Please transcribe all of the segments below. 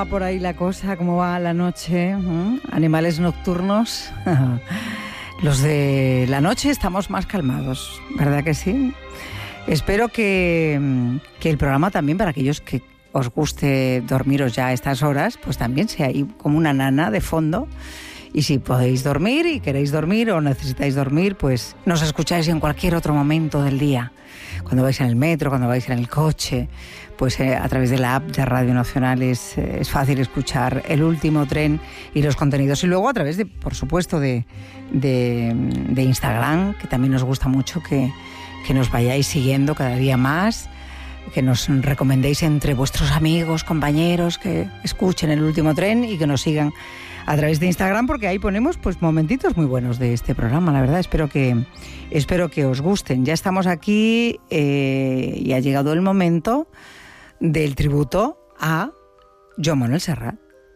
Por ahí la cosa, cómo va la noche, animales nocturnos. Los de la noche estamos más calmados, ¿verdad que sí? Espero que el programa también, para aquellos que os guste dormiros ya a estas horas, pues también sea ahí como una nana de fondo. Y si podéis dormir y queréis dormir o necesitáis dormir, pues nos escucháis en cualquier otro momento del día. Cuando vais en el metro, cuando vais en el coche, pues a través de la app de Radio Nacional es fácil escuchar El Último Tren y los contenidos. Y luego a través de, por supuesto, de Instagram, que también nos gusta mucho que nos vayáis siguiendo cada día más, que nos recomendéis entre vuestros amigos, compañeros, que escuchen El Último Tren y que nos sigan a través de Instagram, porque ahí ponemos pues momentitos muy buenos de este programa, la verdad. Espero que os gusten. Ya estamos aquí y ha llegado el momento del tributo a Joan Manuel Serrat.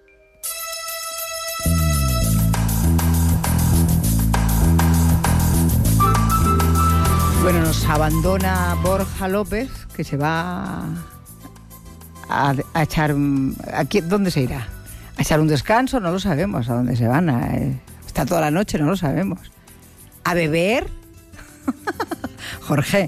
Bueno, nos abandona Borja López, que se va a echar... ¿Dónde se irá? ¿A echar un descanso? No lo sabemos. ¿A dónde se van? Está toda la noche, no lo sabemos. ¿A beber? Jorge.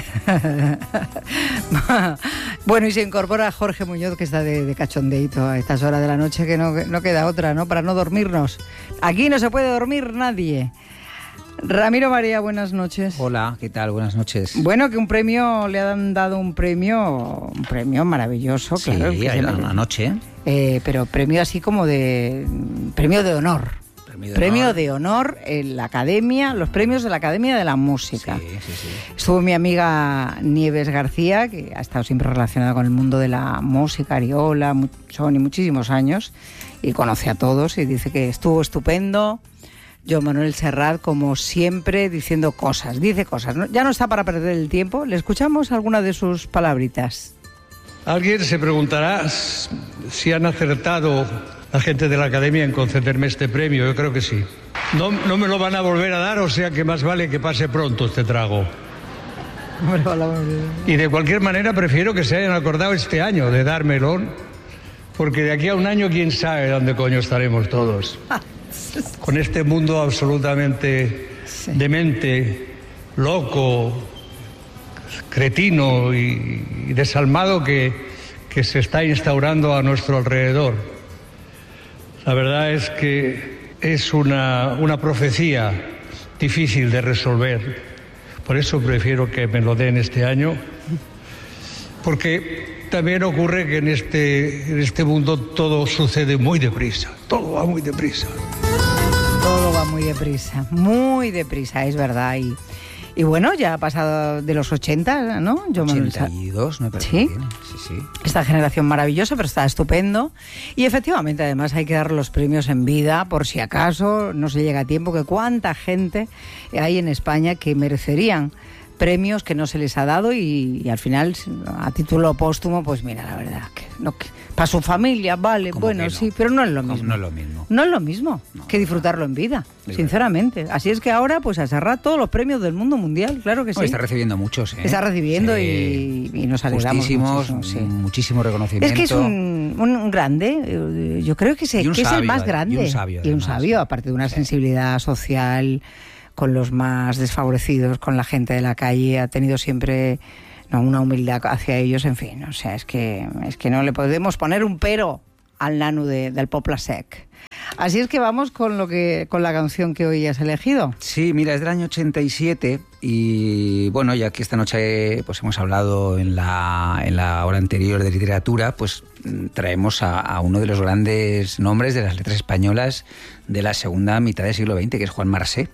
Bueno, y se incorpora Jorge Muñoz, que está de cachondeito a estas horas de la noche, que no queda otra, ¿no? Para no dormirnos. Aquí no se puede dormir nadie. Ramiro María, buenas noches. Hola, ¿qué tal? Buenas noches. Bueno, que le han dado un premio maravilloso, sí, claro. Sí, anoche. Pero premio así como premio de honor. Premio de honor en la Academia, los premios de la Academia de la Música. Sí. Estuvo mi amiga Nieves García, que ha estado siempre relacionada con el mundo de la música, Ariola, Sony, muchísimos años, y conoce a todos y dice que estuvo estupendo. Joan Manuel Serrat, como siempre, dice cosas, ¿no? Ya no está para perder el tiempo. ¿Le escuchamos alguna de sus palabritas? Alguien se preguntará si han acertado la gente de la Academia en concederme este premio. Yo creo que sí. No me lo van a volver a dar, o sea que más vale que pase pronto este trago. Y de cualquier manera prefiero que se hayan acordado este año de dármelo, porque de aquí a un año quién sabe dónde coño estaremos todos. Con este mundo absolutamente demente, loco, cretino y desalmado que se está instaurando a nuestro alrededor. La verdad es que es una profecía difícil de resolver. Por eso prefiero que me lo den este año, porque también ocurre que en este mundo todo sucede muy deprisa, todo va muy deprisa. Todo va muy deprisa, es verdad. Y bueno, ya ha pasado de los 80, ¿no? 82, me parece. ¿Sí? Sí. Esta generación maravillosa, pero está estupendo. Y efectivamente, además, hay que dar los premios en vida, por si acaso no se llega a tiempo, que cuánta gente hay en España que merecerían premios que no se les ha dado y al final, a título póstumo, pues mira, la verdad, que para su familia, vale, bueno, sí, pero no es lo mismo. No es lo mismo. No es lo mismo que disfrutarlo en vida, sinceramente. Así es que ahora, pues a Serrat todos los premios del mundo mundial, claro que sí. Está recibiendo muchos, ¿eh? Está recibiendo y nos alegramos muchísimo reconocimiento. Es que es un grande, yo creo que es el más grande. Y un sabio, aparte de una sensibilidad social con los más desfavorecidos, con la gente de la calle, ha tenido siempre una humildad hacia ellos, en fin, o sea, es que no le podemos poner un pero al nano del Poble Sec. Así es que vamos con la canción que hoy has elegido. Sí, mira, es del año 87 y bueno, ya que esta noche pues hemos hablado en la hora anterior de literatura, pues traemos a uno de los grandes nombres de las letras españolas de la segunda mitad del siglo XX, que es Juan Marsé.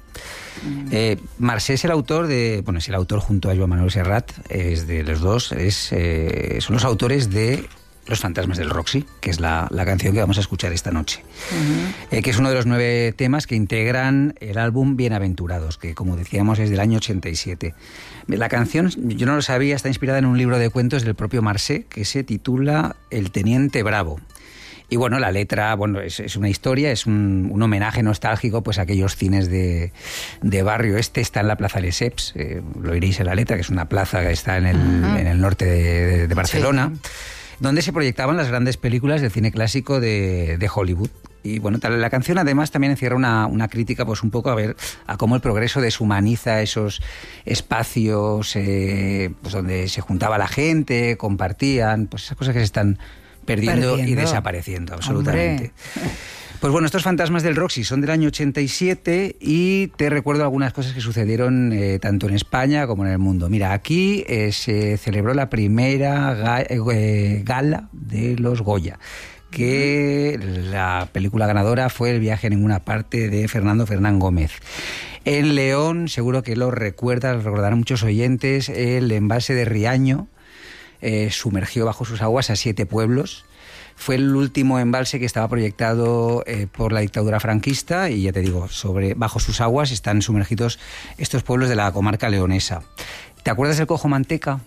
Marsé es el autor junto a Joan Manuel Serrat, es de los dos, son los autores de Los fantasmas del Roxy, que es la canción que vamos a escuchar esta noche. Que es uno de los 9 temas que integran el álbum Bienaventurados, que como decíamos es del año 87. La canción, yo no lo sabía, está inspirada en un libro de cuentos del propio Marsé que se titula El Teniente Bravo. Y bueno, la letra, es una historia, es un homenaje nostálgico pues a aquellos cines de barrio. Está en la Plaza Lesseps, lo oiréis en la letra, que es una plaza que está en el norte de Barcelona. Sí. donde se proyectaban las grandes películas del cine clásico de Hollywood. Y bueno, la canción además también encierra una crítica pues un poco a cómo el progreso deshumaniza esos espacios pues donde se juntaba la gente, compartían, pues esas cosas que se están perdiendo y desapareciendo absolutamente. Hombre. Pues bueno, estos fantasmas del Roxy son del año 87 y te recuerdo algunas cosas que sucedieron tanto en España como en el mundo. Mira, aquí se celebró la primera gala de los Goya, que la película ganadora fue El viaje a ninguna parte de Fernando Fernán Gómez. En León, seguro que lo recordarán muchos oyentes, el embalse de Riaño sumergió bajo sus aguas a 7 pueblos. Fue el último embalse que estaba proyectado por la dictadura franquista y ya te digo, bajo sus aguas están sumergidos estos pueblos de la comarca leonesa. ¿Te acuerdas del Cojo Manteca?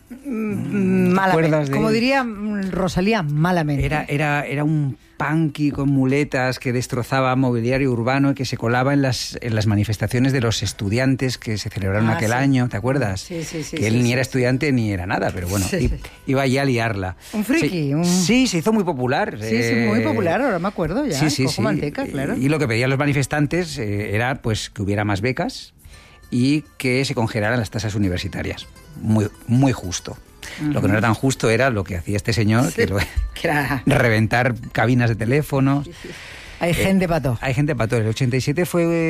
Malamente. Como diría Rosalía, malamente. Era un punky con muletas que destrozaba mobiliario urbano y que se colaba en las manifestaciones de los estudiantes que se celebraron aquel año, ¿te acuerdas? Sí. Que él ni era estudiante ni era nada, pero bueno, iba allí a liarla. Un friki. Sí, se hizo muy popular. Sí, muy popular, ahora me acuerdo ya. Cojo Manteca, claro. Y lo que pedían los manifestantes era pues que hubiera más becas y que se congelaran las tasas universitarias. Muy, muy justo. Lo que no era tan justo era lo que hacía este señor, que era reventar cabinas de teléfono. Sí. Hay gente pató. Hay gente pató. El 87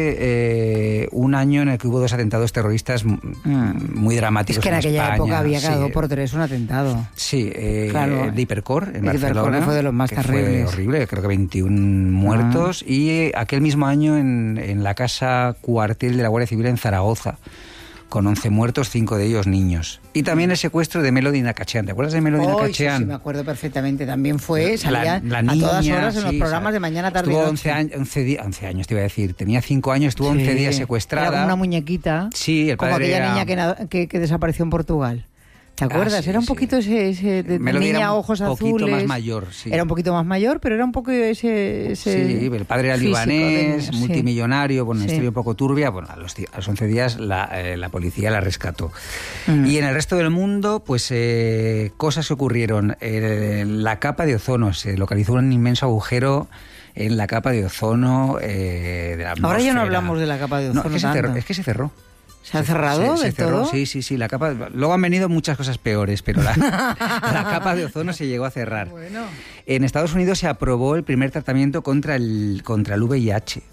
fue un año en el que hubo 2 atentados terroristas muy dramáticos. Es que en aquella España. época había cada 2 por 3 un atentado. Sí, claro. El de Hipercor en Barcelona fue de los más terribles. Fue horrible, creo que 21 muertos. Y aquel mismo año en la casa cuartel de la Guardia Civil en Zaragoza, con 11 muertos, 5 de ellos niños. Y también el secuestro de Melody Nakachean. ¿Te acuerdas de Melody Nakachean? Sí, me acuerdo perfectamente. También salía la niña, a todas horas en los programas de mañana, tarde y noche. Estuvo 11 años, te iba a decir. Tenía 5 años, estuvo 11 días secuestrada. Era como una muñequita. Sí, el padre como aquella niña que desapareció en Portugal. ¿Te acuerdas? Sí, era un poquito ese de niña, ojos azules. Un poquito más mayor, sí. Era un poquito más mayor, pero era un poco ese sí, el padre era libanés, multimillonario, una historia un poco turbia. Bueno, a los 11 días la policía la rescató. Y en el resto del mundo, pues cosas ocurrieron. La capa de ozono, se localizó un inmenso agujero en la capa de ozono de la atmósfera. Ahora ya no hablamos de la capa de ozono. Es que se cerró. ¿Se ha cerrado se del cerró, todo? Sí, la capa... Luego han venido muchas cosas peores, pero la capa de ozono se llegó a cerrar. Bueno. En Estados Unidos se aprobó el primer tratamiento contra el VIH.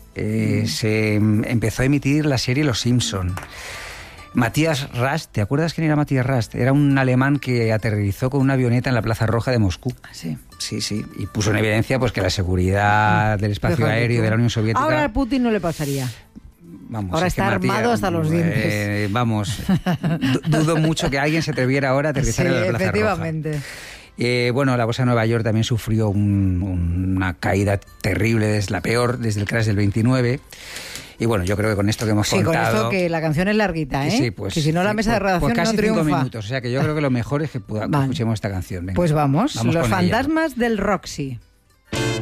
Se empezó a emitir la serie Los Simpson. Matías Rast, ¿te acuerdas quién era Matías Rast? Era un alemán que aterrizó con una avioneta en la Plaza Roja de Moscú. Sí. Sí, y puso en evidencia pues que la seguridad del espacio aéreo de la Unión Soviética... Ahora a Putin no le pasaría. Vamos, ahora está armado hasta los dientes. Dudo mucho que alguien se atreviera ahora a aterrizar en la Plaza efectivamente. Roja. Bueno, la bolsa de Nueva York también sufrió una caída terrible, la peor desde el crash del 29. Y bueno, yo creo que con esto que hemos contado... Sí, con esto que la canción es larguita, ¿eh? Sí, pues... Que si no la mesa de redacción casi no triunfa. 5 minutos, o sea que yo creo que lo mejor es que escuchemos esta canción. Venga, pues vamos Los con fantasmas del Roxy.